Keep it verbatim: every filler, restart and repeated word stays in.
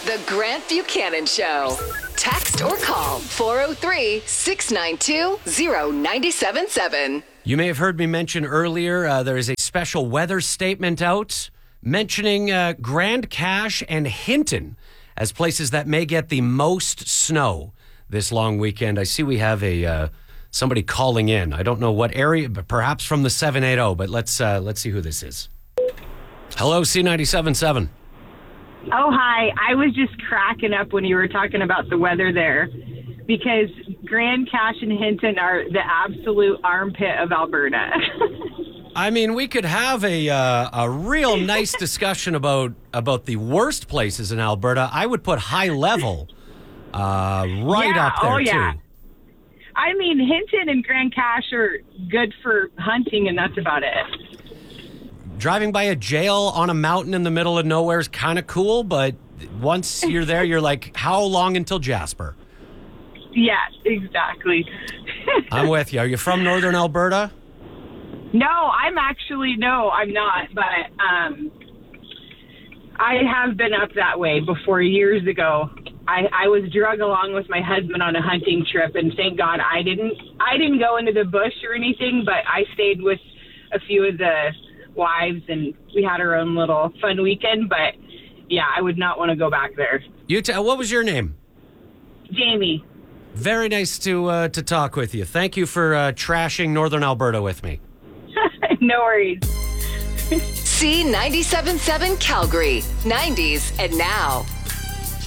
The Grant Buchanan Show. Text or call four oh three, six nine two, oh nine seven seven. You may have heard me mention earlier, uh, there is a special weather statement out mentioning uh, Grand Cache and Hinton as places that may get the most snow this long weekend. I see we have a uh, somebody calling in. I don't know what area, but perhaps from the seven eighty, but let's uh, let's see who this is. Hello, C ninety-seven point seven. Oh, hi. I was just cracking up when you were talking about the weather there because Grand Cache and Hinton are the absolute armpit of Alberta. I mean, we could have a uh, a real nice discussion about about the worst places in Alberta. I would put High Level uh, right yeah, up there, oh, yeah. too. I mean, Hinton and Grand Cache are good for hunting, and that's about it. Driving by a jail on a mountain in the middle of nowhere is kind of cool, but once you're there, you're like, how long until Jasper? Yeah, exactly. I'm with you. Are you from Northern Alberta? No, I'm actually, no, I'm not. But um, I have been up that way before years ago. I, I was drug along with my husband on a hunting trip, and thank God I didn't, I didn't go into the bush or anything, but I stayed with a few of the wives, and we had our own little fun weekend. But yeah, I would not want to go back there. You t- what was your name? Jamie. Very nice to uh, to talk with you. Thank you for uh, trashing Northern Alberta with me. No worries. C ninety-seven point seven Calgary, nineties and now.